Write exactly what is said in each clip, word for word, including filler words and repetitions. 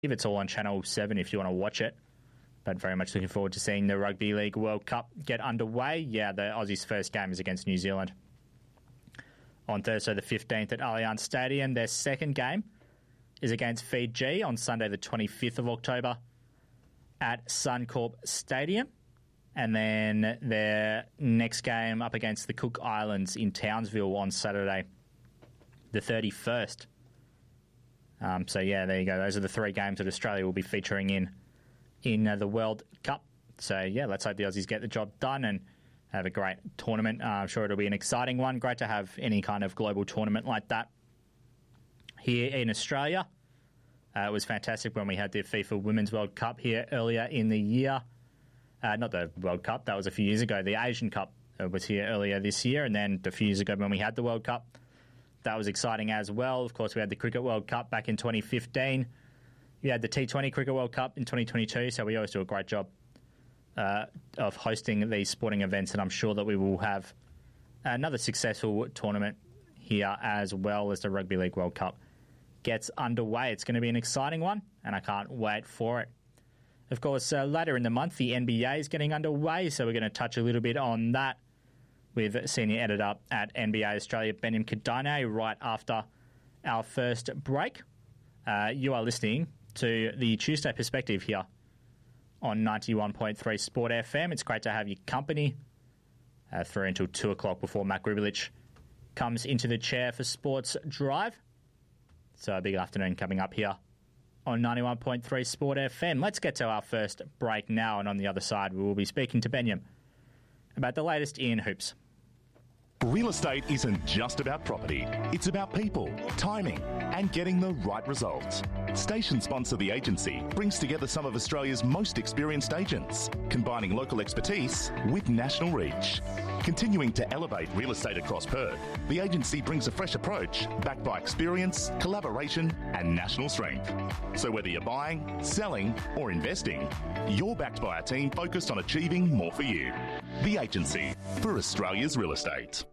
It's all on Channel seven if you want to watch it. But very much looking forward to seeing the Rugby League World Cup get underway. Yeah, the Aussies' first game is against New Zealand on Thursday the fifteenth at Allianz Stadium. Their second game is against Fiji on Sunday the twenty-fifth of October at Suncorp Stadium. And then their next game up against the Cook Islands in Townsville on Saturday the thirty-first. Um, so, yeah, there you go. Those are the three games that Australia will be featuring in in uh, the World Cup. So, yeah, let's hope the Aussies get the job done and have a great tournament. Uh, I'm sure it'll be an exciting one. Great to have any kind of global tournament like that here in Australia. Uh, it was fantastic when we had the FIFA Women's World Cup here earlier in the year. Uh, not the World Cup, that was a few years ago. The Asian Cup uh, was here earlier this year, and then a few years ago when we had the World Cup. That was exciting as well. Of course, we had the Cricket World Cup back in twenty fifteen. We had the T twenty Cricket World Cup in twenty twenty-two, so we always do a great job uh, of hosting these sporting events, and I'm sure that we will have another successful tournament here as well as the Rugby League World Cup gets underway. It's going to be an exciting one, and I can't wait for it. Of course, uh, later in the month, the N B A is getting underway, so we're going to touch a little bit on that with senior editor at N B A Australia, Benyam Kidane, right after our first break. Uh, you are listening to the Tuesday Perspective here on ninety-one point three Sport F M. It's great to have your company uh, through until two o'clock before Matt Gribilich comes into the chair for Sports Drive. So a big afternoon coming up here on ninety-one point three Sport F M. Let's get to our first break now, and on the other side we will be speaking to Benyam about the latest in hoops. Real estate isn't just about property. It's about people, timing, and getting the right results. Station sponsor The Agency brings together some of Australia's most experienced agents, combining local expertise with national reach. Continuing to elevate real estate across Perth, The Agency brings a fresh approach backed by experience, collaboration, and national strength. So whether you're buying, selling, or investing, you're backed by a team focused on achieving more for you. The Agency, for Australia's real estate.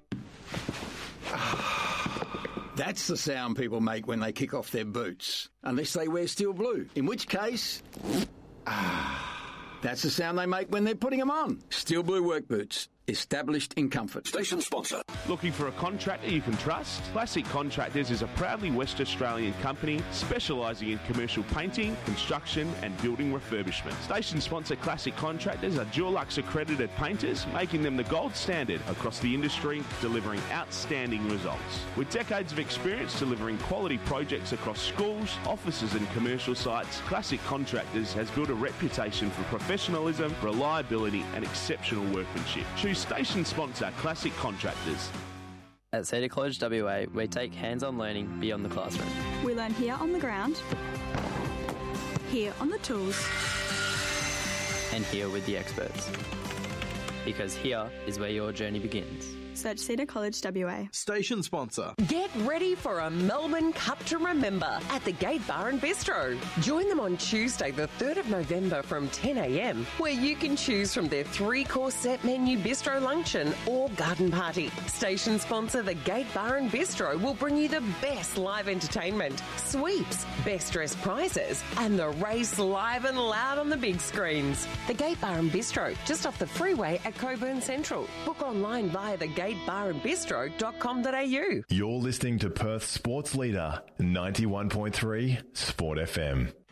That's the sound people make when they kick off their boots. Unless they wear steel blue, in which case... Ah, that's the sound they make when they're putting them on. Steel blue work boots. Established in comfort. Station sponsor. Looking for a contractor you can trust? Classic Contractors is a proudly West Australian company specialising in commercial painting, construction and building refurbishment. Station sponsor Classic Contractors are Dulux accredited painters, making them the gold standard across the industry, delivering outstanding results. With decades of experience delivering quality projects across schools, offices and commercial sites, Classic Contractors has built a reputation for professionalism, reliability and exceptional workmanship. Choose station sponsor Classic Contractors. At Cedar College W A, we take hands-on learning beyond the classroom. We learn here on the ground, here on the tools, and here with the experts. Because here is where your journey begins. Search Cedar College W A. Station sponsor. Get ready for a Melbourne Cup to remember at the Gate Bar and Bistro. Join them on Tuesday the third of November from ten a m, where you can choose from their three-course set menu bistro luncheon or garden party. Station sponsor the Gate Bar and Bistro will bring you the best live entertainment, sweeps, best dressed prizes, and the race live and loud on the big screens. The Gate Bar and Bistro, just off the freeway at Cockburn Central. Book online via the gate bar and bistro dot com dot a u. You're listening to Perth's sports leader, ninety-one point three Sport F M.